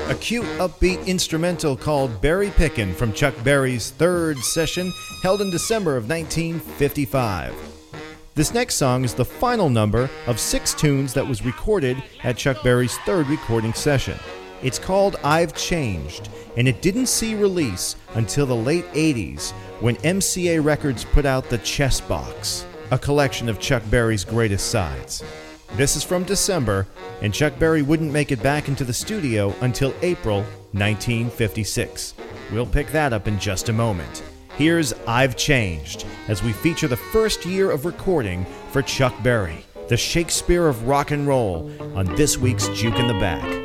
A cute, upbeat instrumental called Berry Pickin' from Chuck Berry's third session held in December of 1955. This next song is the final number of 6 tunes that was recorded at Chuck Berry's third recording session. It's called I've Changed, and it didn't see release until the late 80s when MCA Records put out the Chess Box, a collection of Chuck Berry's greatest sides. This is from December, and Chuck Berry wouldn't make it back into the studio until April 1956. We'll pick that up in just a moment. Here's I've Changed, as we feature the first year of recording for Chuck Berry, the Shakespeare of rock and roll, on this week's Juke in the Back.